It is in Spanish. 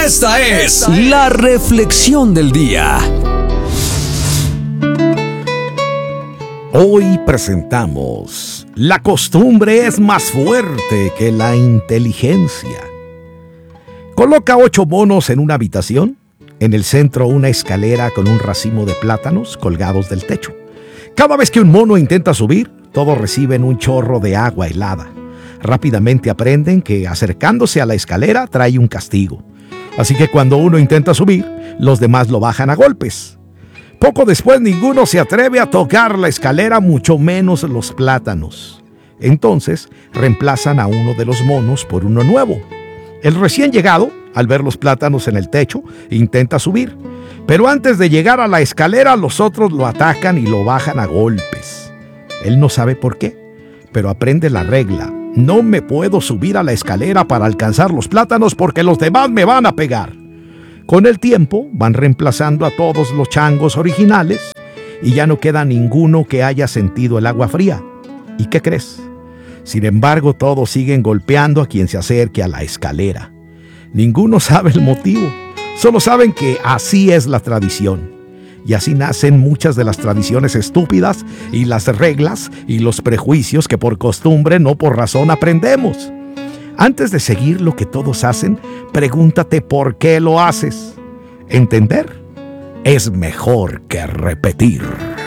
Esta es la reflexión del día. Hoy presentamos: la costumbre es más fuerte que la inteligencia. Coloca 8 monos en una habitación. En el centro, una escalera con un racimo de plátanos colgados del techo. Cada vez que un mono intenta subir, todos reciben un chorro de agua helada. Rápidamente aprenden que acercándose a la escalera trae un castigo. Así que cuando uno intenta subir, los demás lo bajan a golpes. Poco después, ninguno se atreve a tocar la escalera, mucho menos los plátanos. Entonces, reemplazan a uno de los monos por uno nuevo. El recién llegado, al ver los plátanos en el techo, intenta subir. Pero antes de llegar a la escalera, los otros lo atacan y lo bajan a golpes. Él no sabe por qué, pero aprende la regla: no me puedo subir a la escalera para alcanzar los plátanos porque los demás me van a pegar. Con el tiempo van reemplazando a todos los changos originales y ya no queda ninguno que haya sentido el agua fría. ¿Y qué crees? Sin embargo, todos siguen golpeando a quien se acerque a la escalera. Ninguno sabe el motivo, solo saben que así es la tradición. Y así nacen muchas de las tradiciones estúpidas y las reglas y los prejuicios que por costumbre, no por razón, aprendemos. Antes de seguir lo que todos hacen, pregúntate por qué lo haces. Entender es mejor que repetir.